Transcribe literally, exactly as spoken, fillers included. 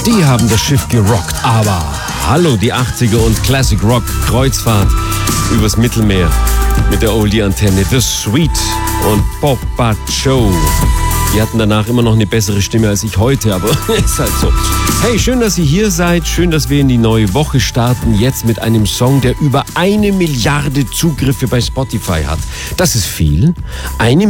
Die haben das Schiff gerockt. Aber hallo, die achtziger und Classic Rock Kreuzfahrt übers Mittelmeer mit der Oldie-Antenne. The Sweet und Papa Joe. Die hatten danach immer noch eine bessere Stimme als ich heute, aber ist halt so. Hey, schön, dass ihr hier seid. Schön, dass wir in die neue Woche starten. Jetzt mit einem Song, der über eine Milliarde Zugriffe bei Spotify hat. Das ist viel. Eine